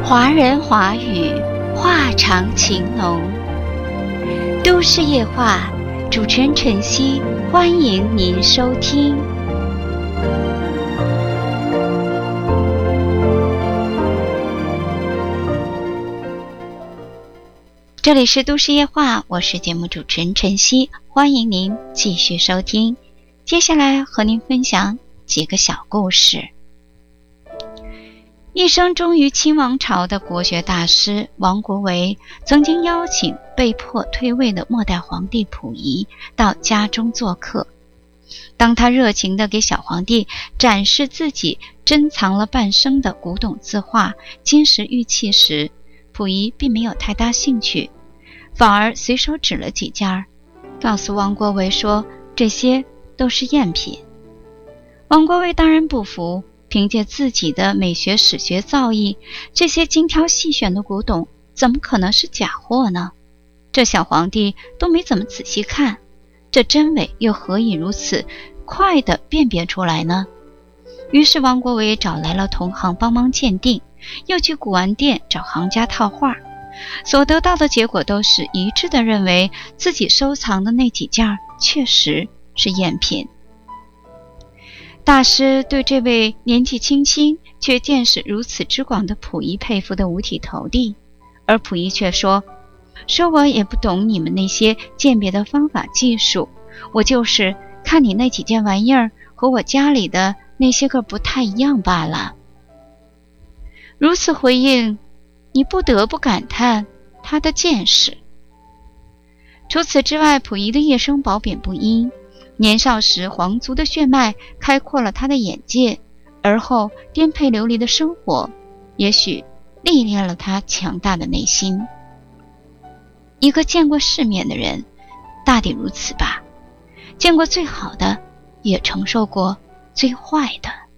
华人华语，话长情浓。都市夜话，主持人晨曦，欢迎您收听。这里是都市夜话，我是节目主持人晨曦，欢迎您继续收听。接下来和您分享几个小故事。一生忠于清王朝的国学大师王国维曾经邀请被迫退位的末代皇帝溥仪到家中做客。当他热情地给小皇帝展示自己珍藏了半生的古董字画、金石玉器时，溥仪并没有太大兴趣，反而随手指了几件，告诉王国维说这些都是赝品。王国维当然不服，凭借自己的美学史学造诣，这些精挑细选的古董怎么可能是假货呢？这小皇帝都没怎么仔细看，这真伪又何以如此快地辨别出来呢？于是王国维找来了同行帮忙鉴定，又去古玩店找行家套画，所得到的结果都是一致地认为自己收藏的那几件确实是赝品。大师对这位年纪轻轻却见识如此之广的溥仪佩服得五体投地，而溥仪却说我也不懂你们那些鉴别的方法技术，我就是看你那几件玩意儿和我家里的那些个不太一样罢了。如此回应，你不得不感叹他的见识。除此之外，溥仪的一生褒贬不一，年少时皇族的血脉开阔了他的眼界，而后颠沛流离的生活也许历练了他强大的内心。一个见过世面的人大抵如此吧，见过最好的，也承受过最坏的。